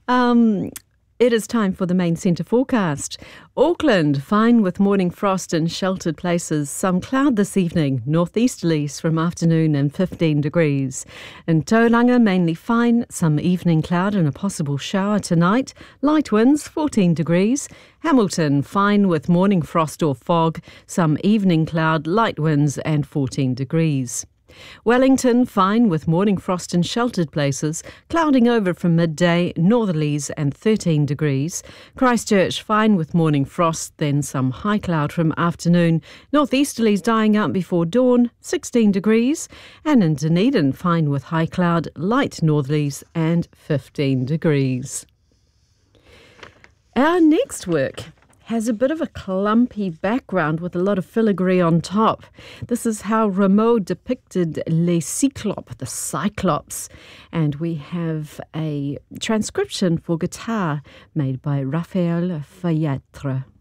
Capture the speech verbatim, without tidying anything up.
Um, it is time for the main centre forecast. Auckland, fine with morning frost in sheltered places. Some cloud this evening, northeasterlies from afternoon and fifteen degrees. In Tauranga, mainly fine, some evening cloud and a possible shower tonight. Light winds, fourteen degrees. Hamilton, fine with morning frost or fog. Some evening cloud, light winds and fourteen degrees. Wellington, fine with morning frost in sheltered places, clouding over from midday, northerlies and thirteen degrees. Christchurch, fine with morning frost, then some high cloud from afternoon, northeasterlies dying out before dawn, sixteen degrees. And in Dunedin, fine with high cloud, light northerlies and fifteen degrees. Our next work has a bit of a clumpy background with a lot of filigree on top. This is how Rameau depicted Les Cyclopes, the Cyclops. And we have a transcription for guitar made by Raphael Fayatre.